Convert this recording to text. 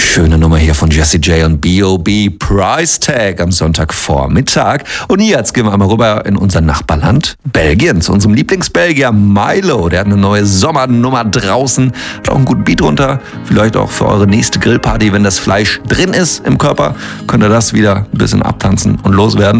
Schöne Nummer hier von Jessie J und B.O.B. Price Tag am Sonntagvormittag. Und jetzt gehen wir einmal rüber in unser Nachbarland Belgien, zu unserem Lieblingsbelgier Milo. Der hat eine neue Sommernummer draußen, hat auch einen guten Beat runter. Vielleicht auch für eure nächste Grillparty, wenn das Fleisch drin ist im Körper, könnt ihr das wieder ein bisschen abtanzen und loswerden.